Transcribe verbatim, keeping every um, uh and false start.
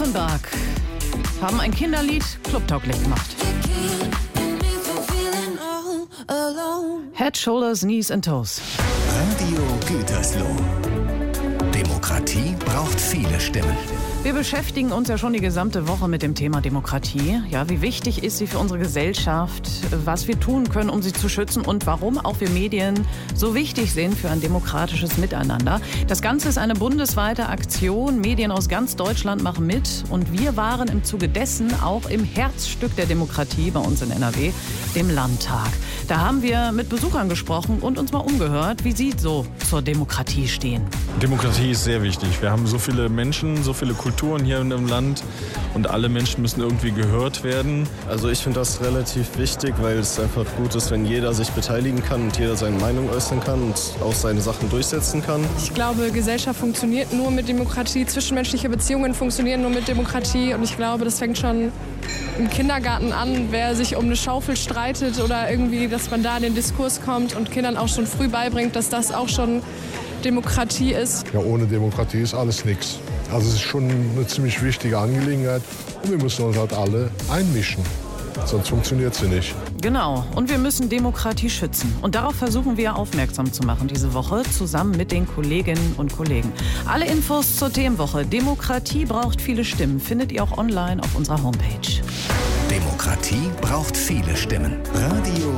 Offenbach haben ein Kinderlied clubtauglich gemacht. Head, Shoulders, Knees and Toes. Radio Gütersloh. Demokratie braucht viele Stimmen. Wir beschäftigen uns ja schon die gesamte Woche mit dem Thema Demokratie. Ja, wie wichtig ist sie für unsere Gesellschaft, was wir tun können, um sie zu schützen und warum auch wir Medien so wichtig sind für ein demokratisches Miteinander. Das Ganze ist eine bundesweite Aktion. Medien aus ganz Deutschland machen mit und wir waren im Zuge dessen auch im Herzstück der Demokratie bei uns in N R W, dem Landtag. Da haben wir mit Besuchern gesprochen und uns mal umgehört, wie sie so zur Demokratie stehen. Demokratie ist sehr wichtig. Wir haben so viele Menschen, so viele Kulturen hier in dem Land und alle Menschen müssen irgendwie gehört werden. Also ich finde das relativ wichtig, weil es einfach gut ist, wenn jeder sich beteiligen kann und jeder seine Meinung äußern kann und auch seine Sachen durchsetzen kann. Ich glaube, Gesellschaft funktioniert nur mit Demokratie, zwischenmenschliche Beziehungen funktionieren nur mit Demokratie und ich glaube, das fängt schon im Kindergarten an, wer sich um eine Schaufel streitet oder irgendwie, dass man da in den Diskurs kommt und Kindern auch schon früh beibringt, dass das auch schon Demokratie ist. Ja, ohne Demokratie ist alles nichts. Also es ist schon eine ziemlich wichtige Angelegenheit und wir müssen uns halt alle einmischen, sonst funktioniert sie nicht. Genau, und wir müssen Demokratie schützen. Und darauf versuchen wir aufmerksam zu machen diese Woche, zusammen mit den Kolleginnen und Kollegen. Alle Infos zur Themenwoche Demokratie braucht viele Stimmen findet ihr auch online auf unserer Homepage. Demokratie braucht viele Stimmen. Radio